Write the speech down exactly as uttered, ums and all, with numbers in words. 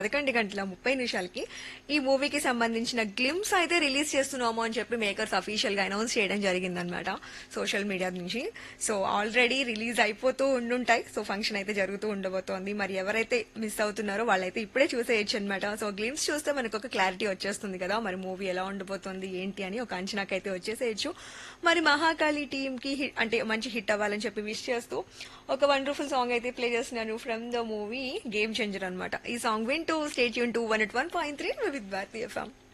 పదకొండు గంటల ముప్పై నిమిషాలకి ఈ మూవీకి సంబంధించిన గ్లిమ్స్ అయితే రిలీజ్ చేస్తున్నాము అని చెప్పి మేకర్స్ అఫీషియల్ గా అనౌన్స్ చేయడం జరిగిందనమాట సోషల్ మీడియా నుంచి. సో ఆల్రెడీ రిలీజ్ అయిపోతూ ఉండుంటాయి. సో ఫంక్షన్ అయితే జరుగుతూ ఉండబోతోంది. మరి ఎవరైతే మిస్ అవుతున్నారో వాళ్ళైతే ఇప్పుడే చూసేయచ్చు అనమాట. సో గ్లిమ్స్ చూస్తే మనకు ఒక క్లారిటీ వచ్చేస్తుంది కదా, మరి మూవీ ఎలా ఉండబోతోంది ఏంటి అని ఒక అంచనాకైతే వచ్చేసేయచ్చు. మరి మహాకాళి టీమ్ కి hit- అంటే మంచి హిట్ అవ్వాలని చెప్పి విష్ చేస్తూ ఒక వండర్ఫుల్ సాంగ్ అయితే ప్లే చేస్తున్నాను from the movie game changer అనమాట. ఈ సాంగ్ వింటూ state Yoon two one at one point three with Bharatiya FM.